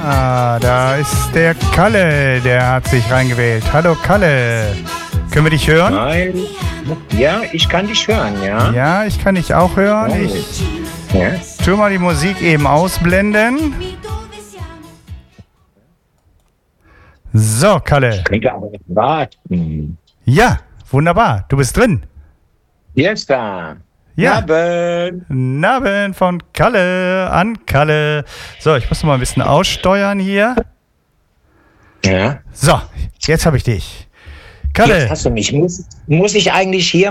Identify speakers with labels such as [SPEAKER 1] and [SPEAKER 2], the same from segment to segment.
[SPEAKER 1] Da ist der Kalle, der hat sich reingewählt. Hallo Kalle, können wir dich hören?
[SPEAKER 2] Nein. Ja, ich kann dich hören, ja.
[SPEAKER 1] Ja, ich kann dich auch hören. Ich tue mal die Musik eben ausblenden. So, Kalle.
[SPEAKER 2] Ich könnte aber nicht warten.
[SPEAKER 1] Ja, wunderbar, du bist drin.
[SPEAKER 2] Jetzt da.
[SPEAKER 1] Ja.
[SPEAKER 2] Abend.
[SPEAKER 1] Abend von Kalle an Kalle. So, ich muss noch mal ein bisschen aussteuern hier.
[SPEAKER 2] Ja.
[SPEAKER 1] So, jetzt habe ich dich. Kalle.
[SPEAKER 2] Jetzt hast du mich. Muss ich eigentlich hier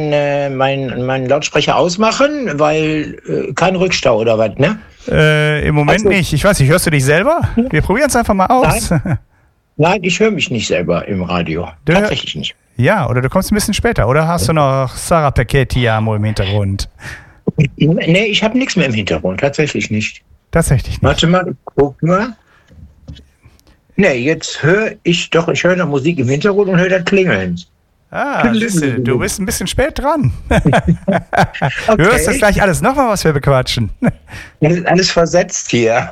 [SPEAKER 2] meinen Lautsprecher ausmachen? Weil kein Rückstau oder was, ne?
[SPEAKER 1] Im Moment
[SPEAKER 2] Also,
[SPEAKER 1] nicht. Ich weiß nicht, hörst du dich selber? Wir probieren es einfach mal aus.
[SPEAKER 2] Nein, ich höre mich nicht selber im Radio. Tatsächlich nicht.
[SPEAKER 1] Ja, oder du kommst ein bisschen später. Oder hast du noch Sarah Paquet-Tiamo im Hintergrund?
[SPEAKER 2] Nee, ich habe nichts mehr im Hintergrund. Tatsächlich nicht.
[SPEAKER 1] Tatsächlich nicht.
[SPEAKER 2] Warte mal, guck mal. Nee, jetzt höre ich höre noch Musik im Hintergrund und höre das Klingeln.
[SPEAKER 1] Siehste, du bist ein bisschen spät dran.
[SPEAKER 2] Okay.
[SPEAKER 1] Du hörst das gleich alles nochmal, was wir bequatschen.
[SPEAKER 2] Das ist alles versetzt hier.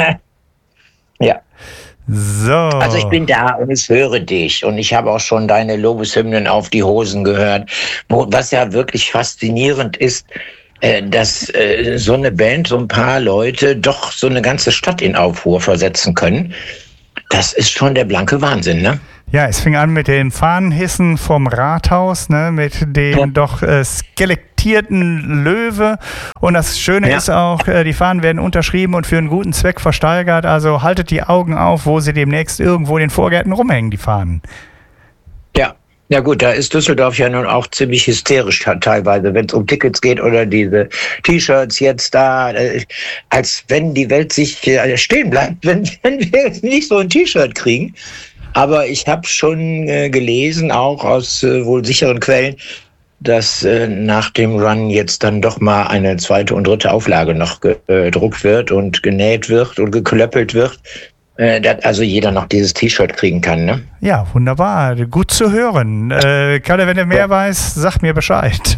[SPEAKER 2] Ja.
[SPEAKER 1] So.
[SPEAKER 2] Also ich bin da und ich höre dich und ich habe auch schon deine Lobeshymnen auf die Hosen gehört, was ja wirklich faszinierend ist, dass so eine Band, so ein paar Leute doch so eine ganze Stadt in Aufruhr versetzen können. Das ist schon der blanke Wahnsinn, ne?
[SPEAKER 1] Ja, es fing an mit den Fahnenhissen vom Rathaus, ne, mit dem doch skelettierten Löwe. Und das Schöne ist auch, die Fahnen werden unterschrieben und für einen guten Zweck versteigert. Also haltet die Augen auf, wo sie demnächst irgendwo in den Vorgärten rumhängen, die Fahnen. Ja.
[SPEAKER 2] Ja gut, da ist Düsseldorf ja nun auch ziemlich hysterisch teilweise, wenn es um Tickets geht oder diese T-Shirts jetzt da, als wenn die Welt sich stehen bleibt, wenn wir jetzt nicht so ein T-Shirt kriegen. Aber ich habe schon gelesen, auch aus wohl sicheren Quellen, dass nach dem Run jetzt dann doch mal eine zweite und dritte Auflage noch gedruckt wird und genäht wird und geklöppelt wird. Dass also jeder noch dieses T-Shirt kriegen kann, ne?
[SPEAKER 1] Ja, wunderbar. Gut zu hören. Kalle, wenn du mehr weißt, sag mir Bescheid.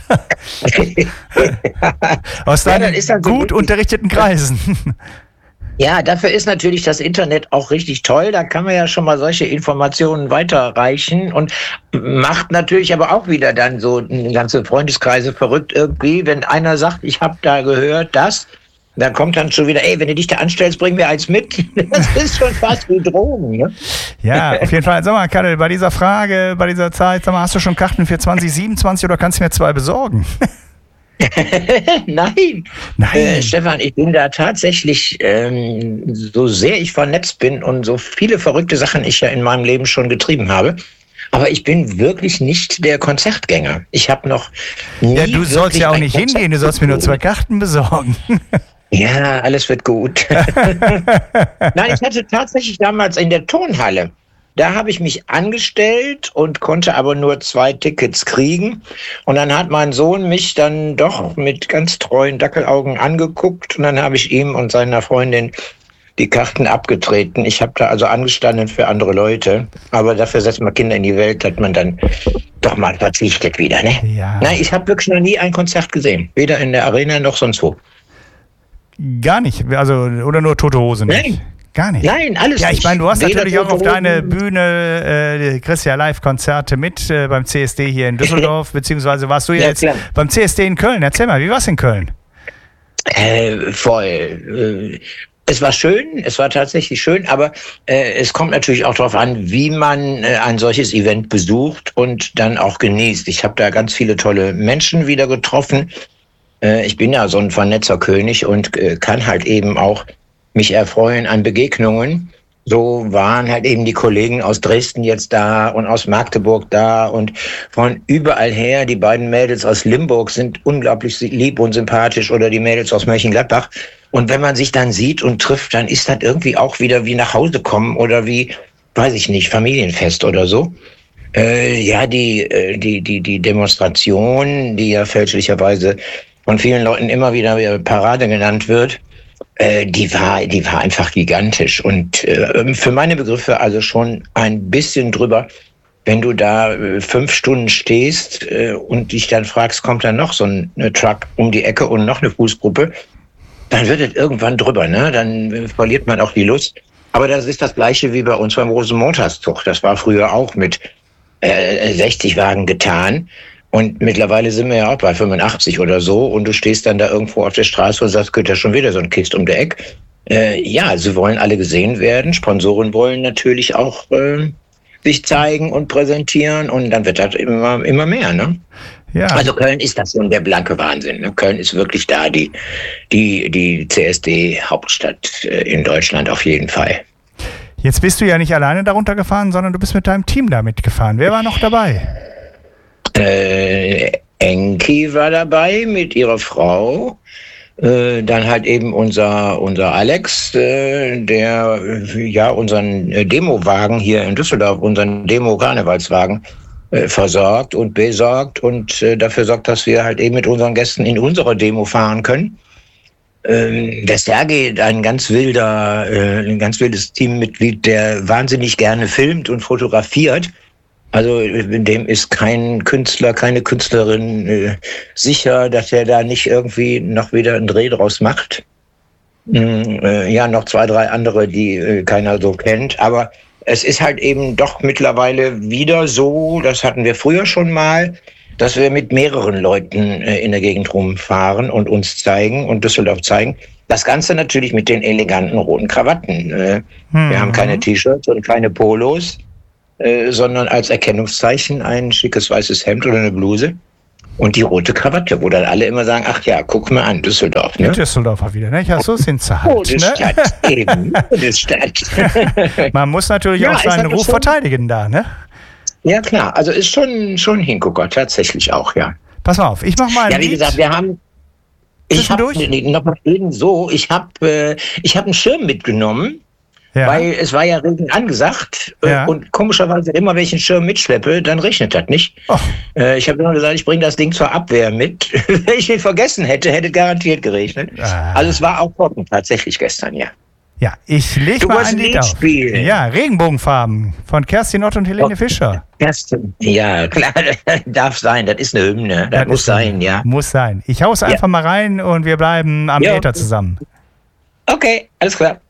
[SPEAKER 1] Aus deinen gut unterrichteten Kreisen.
[SPEAKER 2] Ja, dafür ist natürlich das Internet auch richtig toll. Da kann man ja schon mal solche Informationen weiterreichen und macht natürlich aber auch wieder dann so ganze Freundeskreise verrückt irgendwie. Wenn einer sagt, ich habe da gehört, das... Da kommt dann schon wieder, wenn du dich da anstellst, bring mir eins mit. Das ist schon fast wie Drogen, ne?
[SPEAKER 1] Ja, auf jeden Fall. Sag mal, Kalle, bei dieser Frage, bei dieser Zeit, sag mal, hast du schon Karten für 2027 oder kannst du mir 2 besorgen?
[SPEAKER 2] Nein. Stefan, ich bin da tatsächlich, so sehr ich vernetzt bin und so viele verrückte Sachen ich ja in meinem Leben schon getrieben habe, aber ich bin wirklich nicht der Konzertgänger. Ich habe noch nie.
[SPEAKER 1] Ja, du sollst ja auch nicht hingehen, du sollst mir nur 2 Karten besorgen.
[SPEAKER 2] Ja, alles wird gut. Nein, ich hatte tatsächlich damals in der Turnhalle, da habe ich mich angestellt und konnte aber nur 2 Tickets kriegen. Und dann hat mein Sohn mich dann doch mit ganz treuen Dackelaugen angeguckt und dann habe ich ihm und seiner Freundin die Karten abgetreten. Ich habe da also angestanden für andere Leute. Aber dafür setzt man Kinder in die Welt, dass man dann doch mal verzichtet wieder, ne?
[SPEAKER 1] Ja.
[SPEAKER 2] Nein, ich habe wirklich noch nie ein Konzert gesehen. Weder in der Arena noch sonst wo.
[SPEAKER 1] Gar nicht. Also, oder nur Tote Hose nicht?
[SPEAKER 2] Nein.
[SPEAKER 1] Gar nicht?
[SPEAKER 2] Nein, alles nicht.
[SPEAKER 1] Ja, ich meine, du hast
[SPEAKER 2] Weder
[SPEAKER 1] natürlich auch auf
[SPEAKER 2] Tote
[SPEAKER 1] deine
[SPEAKER 2] Hosen.
[SPEAKER 1] Bühne, kriegst ja Live-Konzerte mit beim CSD hier in Düsseldorf, beziehungsweise warst du ja jetzt
[SPEAKER 2] klar.
[SPEAKER 1] beim CSD in Köln. Erzähl mal, wie war's in Köln?
[SPEAKER 2] Voll. Es war schön, es war tatsächlich schön, aber es kommt natürlich auch darauf an, wie man ein solches Event besucht und dann auch genießt. Ich habe da ganz viele tolle Menschen wieder getroffen. Ich bin ja so ein Vernetzer König und kann halt eben auch mich erfreuen an Begegnungen. So waren halt eben die Kollegen aus Dresden jetzt da und aus Magdeburg da und von überall her. Die beiden Mädels aus Limburg sind unglaublich lieb und sympathisch oder die Mädels aus Mönchengladbach. Und wenn man sich dann sieht und trifft, dann ist das irgendwie auch wieder wie nach Hause kommen oder wie, weiß ich nicht, Familienfest oder so. Die Demonstration, die ja fälschlicherweise von vielen Leuten immer wieder Parade genannt wird, die war einfach gigantisch und für meine Begriffe also schon ein bisschen drüber, wenn du da 5 Stunden stehst und dich dann fragst, kommt da noch so ein Truck um die Ecke und noch eine Fußgruppe, dann wird es irgendwann drüber, ne? Dann verliert man auch die Lust. Aber das ist das Gleiche wie bei uns beim Rosenmontagszug. Das war früher auch mit 60 Wagen getan. Und mittlerweile sind wir ja auch bei 85 oder so. Und du stehst dann da irgendwo auf der Straße und sagst, geht ja schon wieder so ein Kist um der Eck. Ja, sie wollen alle gesehen werden. Sponsoren wollen natürlich auch sich zeigen und präsentieren. Und dann wird das immer mehr, ne?
[SPEAKER 1] Ja.
[SPEAKER 2] Also Köln ist das schon der blanke Wahnsinn. Ne? Köln ist wirklich da die CSD-Hauptstadt in Deutschland auf jeden Fall.
[SPEAKER 1] Jetzt bist du ja nicht alleine darunter gefahren, sondern du bist mit deinem Team da mitgefahren. Wer war noch dabei?
[SPEAKER 2] Enki war dabei mit ihrer Frau. Dann halt eben unser Alex, der ja unseren Demowagen hier in Düsseldorf, unseren Demo-Karnevalswagen versorgt und besorgt und dafür sorgt, dass wir halt eben mit unseren Gästen in unserer Demo fahren können. Der Sergej, ein ganz wildes Teammitglied, der wahnsinnig gerne filmt und fotografiert. Also dem ist kein Künstler, keine Künstlerin sicher, dass er da nicht irgendwie noch wieder einen Dreh draus macht. Ja, noch 2, 3 andere, die keiner so kennt. Aber es ist halt eben doch mittlerweile wieder so, das hatten wir früher schon mal, dass wir mit mehreren Leuten in der Gegend rumfahren und uns zeigen und Düsseldorf zeigen. Das Ganze natürlich mit den eleganten roten Krawatten. Wir haben keine T-Shirts und keine Polos, sondern als Erkennungszeichen ein schickes weißes Hemd oder eine Bluse und die rote Krawatte, wo dann alle immer sagen, ach ja, guck mal an, Düsseldorf. Ne?
[SPEAKER 1] Düsseldorfer wieder, ne? Ja, so sind sie halt.
[SPEAKER 2] Bundesstadt, eben, Bundesstadt.
[SPEAKER 1] Man muss natürlich auch seinen Ruf verteidigen da, ne?
[SPEAKER 2] Ja, klar. Also ist schon ein Hingucker, tatsächlich auch, ja.
[SPEAKER 1] Pass mal auf, ich mach mal ein
[SPEAKER 2] Lied. Ja, wie gesagt, ich habe einen Schirm mitgenommen, weil es war ja Regen angesagt und komischerweise immer, wenn ich einen Schirm mitschleppe, dann regnet das nicht. Oh. Ich habe immer gesagt, ich bringe das Ding zur Abwehr mit. Wenn ich ihn vergessen hätte garantiert geregnet. Also es war auch trocken tatsächlich gestern, ja.
[SPEAKER 1] Ja, ich lege mal ein Lied auf. Ja, Regenbogenfarben von Kerstin Ott und Helene Fischer.
[SPEAKER 2] Kerstin, ja, klar, darf sein, das ist eine Hymne, das muss sein, ja.
[SPEAKER 1] Muss sein. Ich hau's einfach mal rein und wir bleiben am Äther zusammen.
[SPEAKER 2] Okay, alles klar.